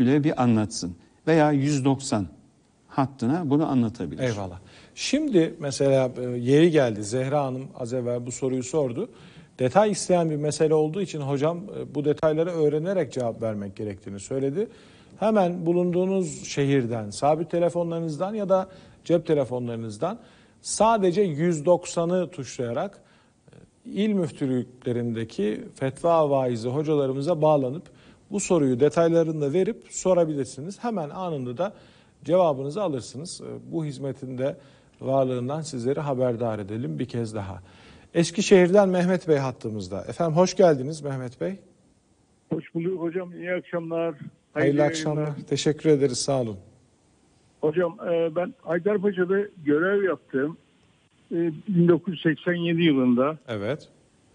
Teşekküle bir anlatsın. Veya 190 hattına bunu anlatabilir. Eyvallah. Şimdi mesela yeri geldi. Zehra Hanım az evvel bu soruyu sordu. Detay isteyen bir mesele olduğu için hocam bu detayları öğrenerek cevap vermek gerektiğini söyledi. Hemen bulunduğunuz şehirden, sabit telefonlarınızdan ya da cep telefonlarınızdan sadece 190'ı tuşlayarak il müftülüklerindeki fetva vaizi hocalarımıza bağlanıp bu soruyu detaylarını da verip sorabilirsiniz. Hemen anında da cevabınızı alırsınız. Bu hizmetin de varlığından sizleri haberdar edelim bir kez daha. Eskişehir'den Mehmet Bey hattımızda. Efendim hoş geldiniz Mehmet Bey. Hoş bulduk hocam. İyi akşamlar. Hayırlı akşamlar. Teşekkür ederiz. Sağ olun. Hocam ben Haydarpaşa'da görev yaptım. 1987 yılında. Evet.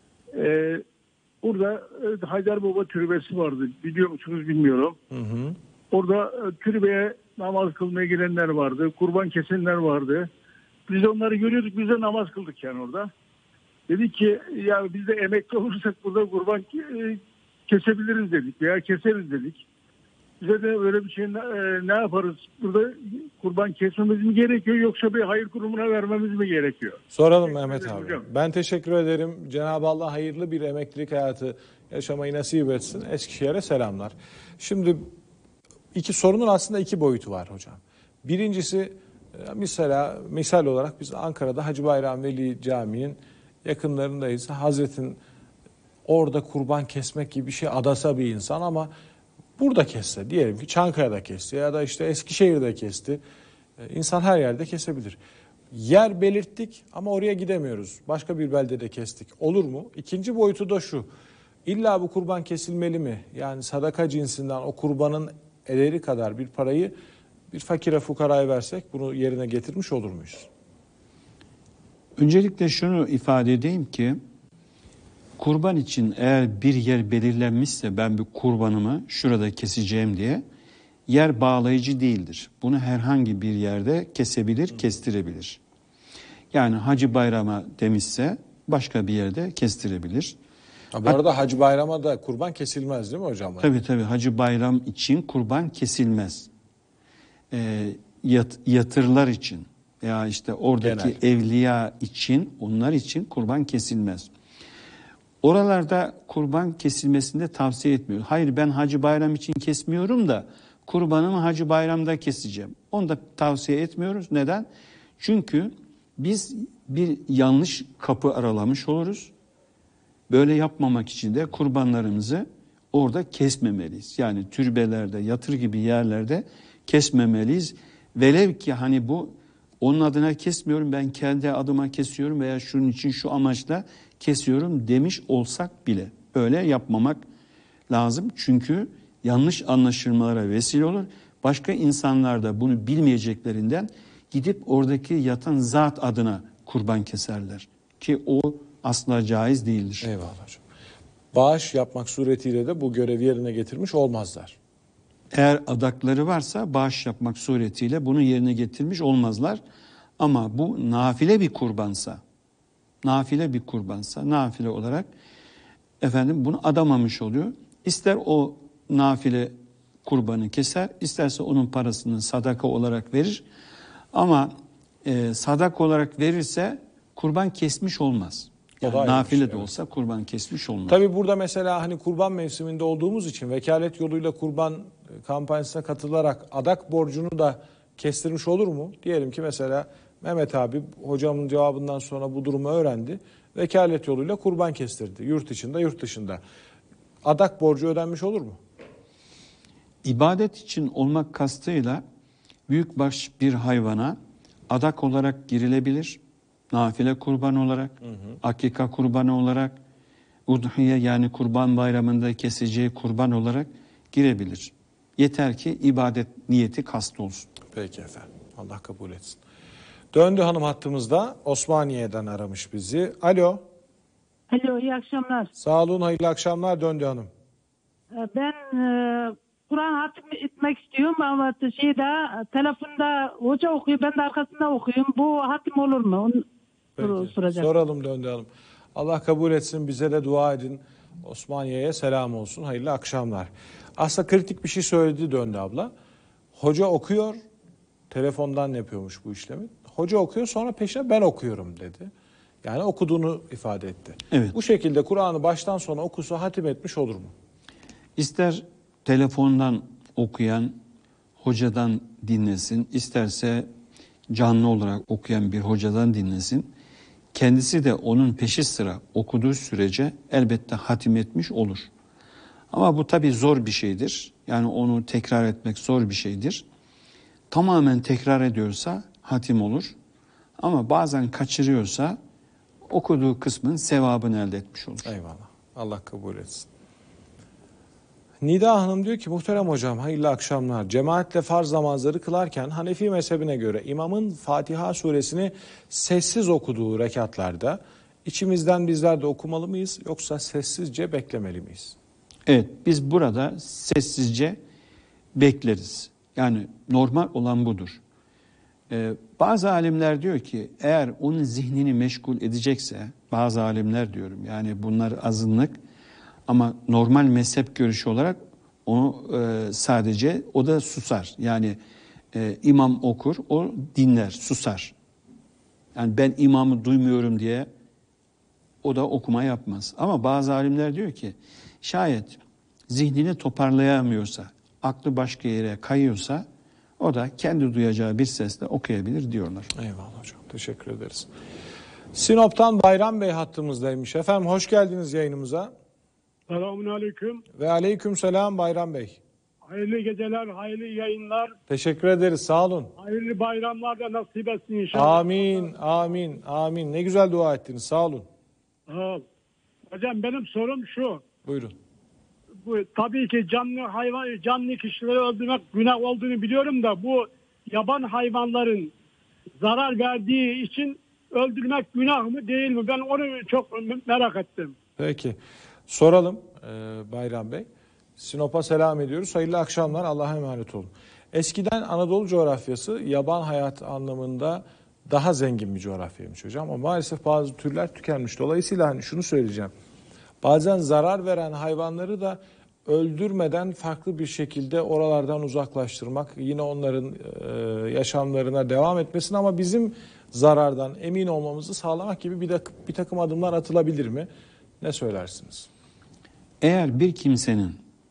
Orada Haydar Baba türbesi vardı. Biliyor musunuz bilmiyorum. Hı hı. Orada türbeye namaz kılmaya gelenler vardı. Kurban kesenler vardı. Biz onları görüyorduk. Biz de namaz kıldık yani orada. Dedik ki ya biz de emekli olursak burada kurban kesebiliriz dedik veya keseriz dedik. Bize de öyle bir şey ne yaparız? Burada kurban kesmemiz mi gerekiyor yoksa bir hayır kurumuna vermemiz mi gerekiyor? Soralım Mehmet abi. Hocam. Ben teşekkür ederim. Cenab-ı Allah hayırlı bir emeklilik hayatı yaşamayı nasip etsin. Eskişehir'e selamlar. Şimdi sorunun aslında iki boyutu var hocam. Birincisi misal olarak biz Ankara'da Hacı Bayram Veli Camii'nin yakınlarındayız. Hazretin orada kurban kesmek gibi bir şey adasa bir insan ama burada kesse, diyelim ki Çankaya'da kesti ya da işte Eskişehir'de kesti. İnsan her yerde kesebilir. Yer belirttik ama oraya gidemiyoruz. Başka bir beldede kestik. Olur mu? İkinci boyutu da şu. İlla bu kurban kesilmeli mi? Yani sadaka cinsinden o kurbanın ederi kadar bir parayı bir fakire fukaraya versek bunu yerine getirmiş olur muyuz? Öncelikle şunu ifade edeyim ki kurban için eğer bir yer belirlenmişse ben bir kurbanımı şurada keseceğim diye yer bağlayıcı değildir. Bunu herhangi bir yerde kesebilir, kestirebilir. Yani Hacı Bayram'a demişse başka bir yerde kestirebilir. Bu arada Hacı Bayram'a da kurban kesilmez değil mi hocam? Tabii Hacı Bayram için kurban kesilmez. Yatırlar için veya işte oradaki evliya için, onlar için kurban kesilmez. Oralarda kurban kesilmesini de tavsiye etmiyor. Hayır ben Hacı Bayram için kesmiyorum da kurbanımı Hacı Bayram'da keseceğim. Onu da tavsiye etmiyoruz. Neden? Çünkü biz bir yanlış kapı aralamış oluruz. Böyle yapmamak için de kurbanlarımızı orada kesmemeliyiz. Yani türbelerde, yatır gibi yerlerde kesmemeliyiz. Velev ki hani bu onun adına kesmiyorum, ben kendi adıma kesiyorum veya şunun için şu amaçla kesiyorum demiş olsak bile böyle yapmamak lazım. Çünkü yanlış anlaşılmalara vesile olur. Başka insanlar da bunu bilmeyeceklerinden gidip oradaki yatan zat adına kurban keserler. Ki o asla caiz değildir. Eyvallah hocam. Bağış yapmak suretiyle de bu görevi yerine getirmiş olmazlar. Eğer adakları varsa bağış yapmak suretiyle bunu yerine getirmiş olmazlar. Ama bu nafile bir kurbansa, nafile olarak bunu adamamış oluyor. İster o nafile kurbanı keser, isterse onun parasını sadaka olarak verir. Ama sadaka olarak verirse kurban kesmiş olmaz. Yani nafile de olsa kurban kesmiş olmaz. Tabii burada mesela hani kurban mevsiminde olduğumuz için vekalet yoluyla kurban kampanyasına katılarak adak borcunu da kestirmiş olur mu? Diyelim ki mesela Mehmet abi hocamın cevabından sonra bu durumu öğrendi. Vekalet yoluyla kurban kestirdi. Yurt içinde, yurt dışında. Adak borcu ödenmiş olur mu? İbadet için olmak kastıyla büyükbaş bir hayvana adak olarak girilebilir. Nafile kurban olarak, akika kurbanı olarak, udhiye yani kurban bayramında keseceği kurban olarak girebilir. Yeter ki ibadet niyeti kast olsun. Peki efendim. Allah kabul etsin. Döndü hanım hattımızda. Osmaniye'den aramış bizi. Alo. Alo, iyi akşamlar. Sağ olun, hayırlı akşamlar Döndü hanım. Ben Kur'an hatim etmek istiyorum ama telefonda hoca okuyor, ben de arkasında okuyorum. Bu hatim olur mu? Onu Peki. Soralım Döndü hanım. Allah kabul etsin, bize de dua edin. Osmaniye'ye selam olsun. Hayırlı akşamlar. Aslında kritik bir şey söyledi, döndü abla. Hoca okuyor. Telefondan yapıyormuş bu işlemi. Hoca okuyor, sonra peşine ben okuyorum dedi. Yani okuduğunu ifade etti. Evet. Bu şekilde Kur'an'ı baştan sona okusa hatim etmiş olur mu? İster telefondan okuyan hocadan dinlesin, isterse canlı olarak okuyan bir hocadan dinlesin. Kendisi de onun peşi sıra okuduğu sürece elbette hatim etmiş olur. Ama bu tabii zor bir şeydir. Yani onu tekrar etmek zor bir şeydir. Tamamen tekrar ediyorsa hatim olur. Ama bazen kaçırıyorsa okuduğu kısmın sevabını elde etmiş olur. Eyvallah. Allah kabul etsin. Nida Hanım diyor ki muhterem hocam hayırlı akşamlar. Cemaatle farz namazları kılarken Hanefi mezhebine göre imamın Fatiha suresini sessiz okuduğu rekatlarda içimizden bizler de okumalı mıyız yoksa sessizce beklemeli miyiz? Evet, biz burada sessizce bekleriz. Yani normal olan budur. Bazı alimler diyor ki eğer onun zihnini meşgul edecekse, bazı alimler diyorum yani bunlar azınlık ama normal mezhep görüşü olarak onu sadece o da susar. Yani imam okur, o dinler, susar. Yani ben imamı duymuyorum diye o da okuma yapmaz. Ama bazı alimler diyor ki şayet zihnini toparlayamıyorsa, aklı başka yere kayıyorsa o da kendi duyacağı bir sesle okuyabilir diyorlar. Eyvallah hocam. Teşekkür ederiz. Sinop'tan Bayram Bey hattımızdaymış. Efendim hoş geldiniz yayınımıza. Selamünaleyküm. Ve aleykümselam Bayram Bey. Hayırlı geceler, hayırlı yayınlar. Teşekkür ederiz. Sağ olun. Hayırlı bayramlar da nasip etsin inşallah. Amin, amin, amin. Ne güzel dua ettiniz. Sağ olun. Hocam benim sorum şu. Buyurun. Bu tabii ki canlı kişileri öldürmek günah olduğunu biliyorum da bu yaban hayvanların zarar verdiği için öldürmek günah mı değil mi? Ben onu çok merak ettim. Peki. Soralım Bayram Bey. Sinop'a selam ediyoruz. Hayırlı akşamlar. Allah'a emanet olun. Eskiden Anadolu coğrafyası yaban hayat anlamında daha zengin bir coğrafyaymış hocam. Ama maalesef bazı türler tükenmiş. Dolayısıyla hani şunu söyleyeceğim. Bazen zarar veren hayvanları da öldürmeden farklı bir şekilde oralardan uzaklaştırmak, yine onların yaşamlarına devam etmesini ama bizim zarardan emin olmamızı sağlamak gibi bir takım adımlar atılabilir mi? Ne söylersiniz? Eğer bir kimsenin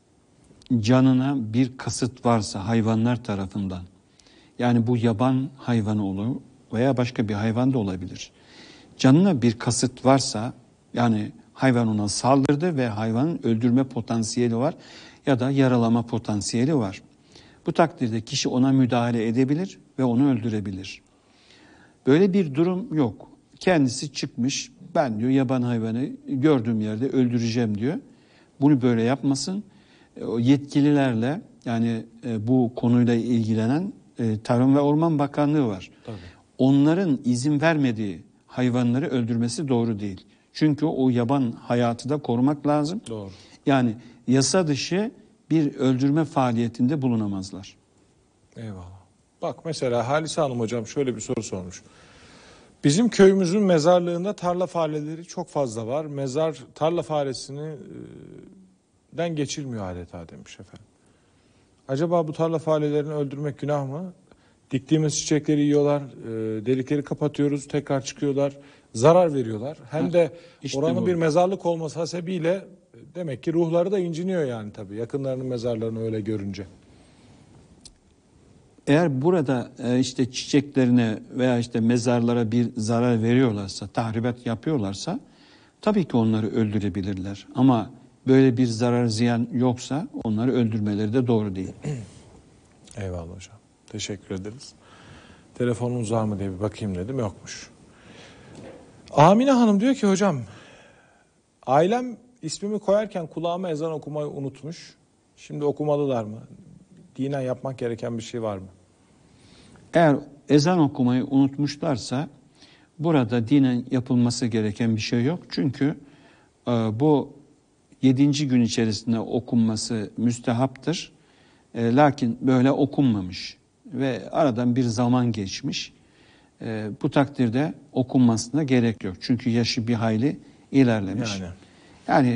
canına bir kasıt varsa hayvanlar tarafından, yani bu yaban hayvanı olur veya başka bir hayvan da olabilir. Canına bir kasıt varsa, yani hayvan ona saldırdı ve hayvanın öldürme potansiyeli var ya da yaralama potansiyeli var. Bu takdirde kişi ona müdahale edebilir ve onu öldürebilir. Böyle bir durum yok. Kendisi çıkmış, ben diyor yaban hayvanı gördüğüm yerde öldüreceğim diyor. Bunu böyle yapmasın. O yetkililerle yani bu konuyla ilgilenen Tarım ve Orman Bakanlığı var. Tabii. Onların izin vermediği hayvanları öldürmesi doğru değil. Çünkü o yaban hayatı da korumak lazım. Doğru. Yani yasa dışı bir öldürme faaliyetinde bulunamazlar. Eyvallah. Bak mesela Halise Hanım hocam şöyle bir soru sormuş. Bizim köyümüzün mezarlığında tarla fareleri çok fazla var. Tarla faresinden geçilmiyor adeta demiş efendim. Acaba bu tarla farelerini öldürmek günah mı? Diktiğimiz çiçekleri yiyorlar, delikleri kapatıyoruz, tekrar çıkıyorlar, zarar veriyorlar. Hem de işte oranın bu. bir mezarlık olması hasebiyle demek ki ruhları da inciniyor yani tabii yakınlarının mezarlarını öyle görünce. Eğer burada işte çiçeklerine veya işte mezarlara bir zarar veriyorlarsa, tahribat yapıyorlarsa tabii ki onları öldürebilirler. Ama böyle bir zarar ziyan yoksa onları öldürmeleri de doğru değil. Eyvallah hocam. Teşekkür ederiz. Telefonunuz var mı diye bir bakayım dedim, yokmuş. Amine Hanım diyor ki hocam, ailem ismimi koyarken kulağıma ezan okumayı unutmuş. Şimdi okumalılar mı? Dinen yapmak gereken bir şey var mı? Eğer ezan okumayı unutmuşlarsa burada dinen yapılması gereken bir şey yok. Çünkü bu 7. gün içerisinde okunması müstehaptır. Lakin böyle okunmamış ve aradan bir zaman geçmiş. Bu takdirde okunmasına gerek yok. Çünkü yaşı bir hayli ilerlemiş. Yani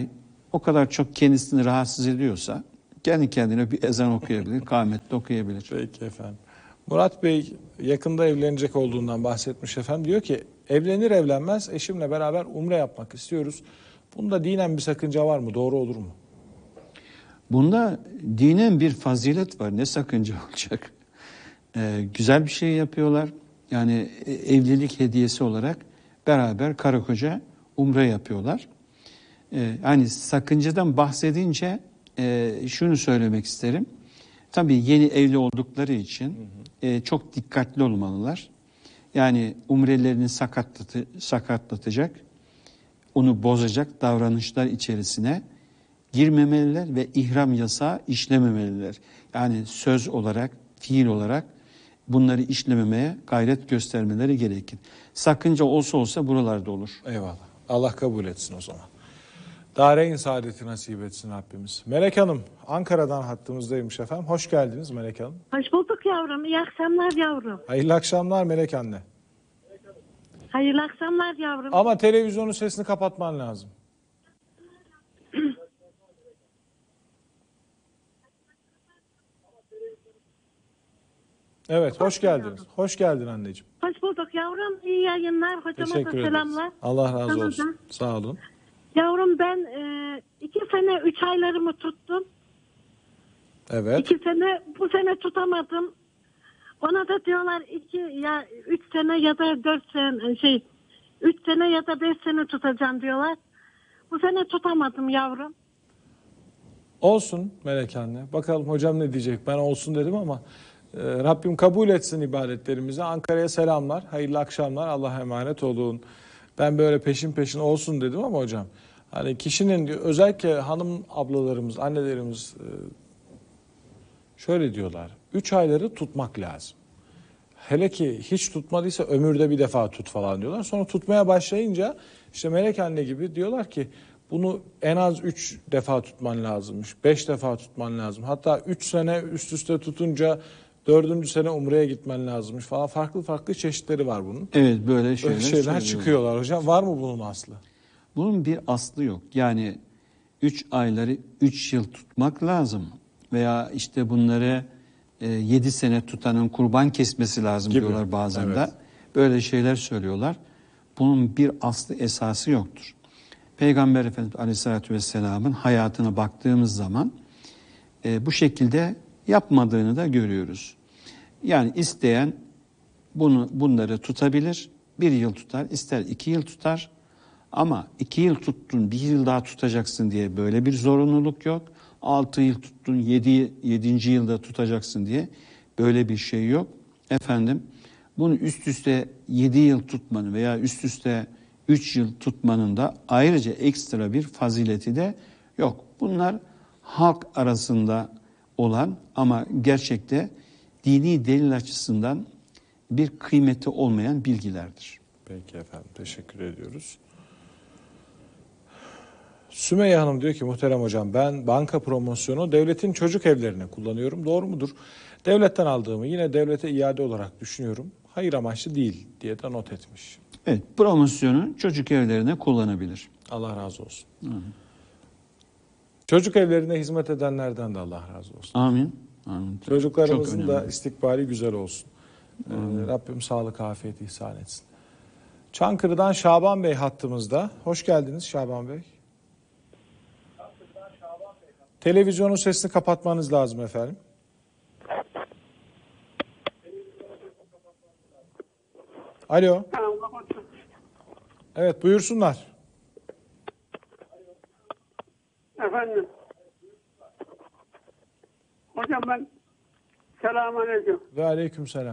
o kadar çok kendisini rahatsız ediyorsa kendi kendine bir ezan okuyabilir, kâhmet de okuyabilir. Peki efendim. Murat Bey yakında evlenecek olduğundan bahsetmiş efendim. Diyor ki evlenir evlenmez eşimle beraber umre yapmak istiyoruz. Bunda dinen bir sakınca var mı? Doğru olur mu? Bunda dinen bir fazilet var. Ne sakınca olacak? Güzel bir şey yapıyorlar. Yani evlilik hediyesi olarak beraber karı koca umre yapıyorlar. Hani sakıncadan bahsedince şunu söylemek isterim. Tabii yeni evli oldukları için çok dikkatli olmalılar. Yani umrelerini sakatlatacak, onu bozacak davranışlar içerisine girmemeliler ve ihram yasağı işlememeliler. Yani söz olarak, fiil olarak bunları işlememeye gayret göstermeleri gerekir. Sakınca olsa buralarda olur. Eyvallah. Allah kabul etsin o zaman. Dâreyn saadeti nasip etsin Rabbimiz. Melek Hanım, Ankara'dan hattımızdaymış efendim. Hoş geldiniz Melek Hanım. Hoş bulduk yavrum. İyi akşamlar yavrum. Hayırlı akşamlar Melek anne. Hayırlı akşamlar yavrum. Ama televizyonun sesini kapatman lazım. Evet, hoş geldiniz. Hoş geldin anneciğim. Hoş bulduk yavrum. İyi yayınlar. Hocama Teşekkür da ederiz. selamlar. Allah razı Sana olsun. da. Sağ olun. Yavrum ben 2 sene 3 aylarımı tuttum. Evet. 2 sene bu sene tutamadım. Ona da diyorlar 3 sene ya da 4 sene 3 sene ya da 5 sene tutacağım diyorlar. Bu sene tutamadım yavrum. Olsun Melek anne. Bakalım hocam ne diyecek? Ben olsun dedim ama Rabbim kabul etsin ibadetlerimizi. Ankara'ya selamlar. Hayırlı akşamlar. Allah'a emanet olun. Ben böyle peşin peşin olsun dedim ama hocam hani kişinin özellikle hanım ablalarımız, annelerimiz şöyle diyorlar. 3 ayları tutmak lazım. Hele ki hiç tutmadıysa ömürde bir defa tut falan diyorlar. Sonra tutmaya başlayınca işte Melek anne gibi diyorlar ki bunu en az 3 defa tutman lazımmış. 5 defa tutman lazım. Hatta 3 sene üst üste tutunca 4. sene umreye gitmen lazımmış falan. Farklı farklı çeşitleri var bunun. Evet, böyle Şeyler çıkıyorlar hocam. Var mı bunun aslı? Bunun bir aslı yok. Yani 3 ayları 3 yıl tutmak lazım. Veya işte bunları 7 sene tutanın kurban kesmesi lazım Gibi. diyorlar bazen Evet. de. Böyle şeyler söylüyorlar. Bunun bir aslı esası yoktur. Peygamber Efendimiz Aleyhisselatü Vesselam'ın hayatına baktığımız zaman bu şekilde yapmadığını da görüyoruz. Yani isteyen bunları tutabilir. 1 yıl tutar, ister 2 yıl tutar. Ama 2 yıl tuttun, 1 yıl daha tutacaksın diye böyle bir zorunluluk yok. 6 yıl tuttun, 7. yılda tutacaksın diye böyle bir şey yok. Efendim, bunu üst üste 7 yıl tutmanın veya üst üste 3 yıl tutmanın da ayrıca ekstra bir fazileti de yok. Bunlar halk arasında olan ama gerçekte dini delil açısından bir kıymeti olmayan bilgilerdir. Peki efendim, teşekkür ediyoruz. Sümeyye Hanım diyor ki muhterem hocam ben banka promosyonu devletin çocuk evlerine kullanıyorum. Doğru mudur? Devletten aldığımı yine devlete iade olarak düşünüyorum. Hayır amaçlı değil diye de not etmiş. Evet, promosyonu çocuk evlerine kullanabilir. Allah razı olsun. Çocuk evlerine hizmet edenlerden de Allah razı olsun. Amin. Amin. Çocuklarımızın Çok da önemli. istikbali güzel olsun. Rabbim sağlık, afiyet ihsan etsin. Çankırı'dan Şaban Bey hattımızda. Hoş geldiniz Şaban Bey. Televizyonun sesini kapatmanız lazım efendim. Alo. Evet, buyursunlar. Efendim. Hocam ben selamünaleyküm. Ve aleykümselam.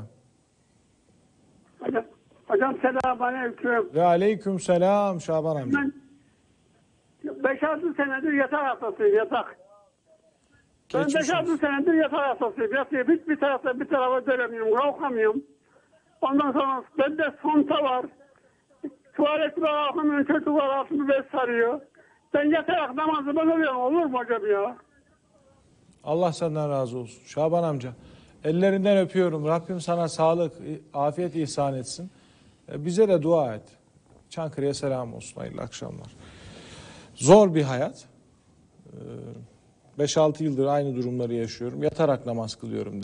Hocam selamünaleyküm. Ve aleykümselam Şaban amca. Ben 5-6 senedir yatak hastasıyım, yatak. Ben Geçmiş 5-6 olsun. senedir yatak hastasıyım. Yatıyor. Hiçbir tarafa dönemiyorum, kalkamıyorum. Ondan sonra bende sonta var. Tuvaletime kalkamıyorum, çocuk var, altımı bez sarıyor. Ben yatarak namazımı kılıyorum, olur mu hocam ya? Allah senden razı olsun. Şaban amca, ellerinden öpüyorum. Rabbim sana sağlık, afiyet ihsan etsin. Bize de dua et. Çankırı'ya selam olsun. Hayırlı akşamlar. Zor bir hayat. 5-6 yıldır aynı durumları yaşıyorum. Yatarak namaz kılıyorum dedi.